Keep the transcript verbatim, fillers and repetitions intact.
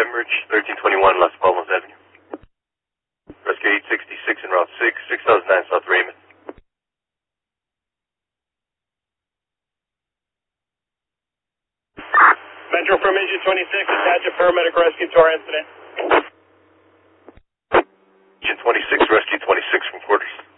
hemorrhage, thirteen twenty-one Las Palmas Avenue. Rescue eight sixty-six en route six, six thousand nine South Raymond. Metro from Engine twenty-six, attach a paramedic rescue to our incident. Engine twenty-six, rescue twenty-six from quarters.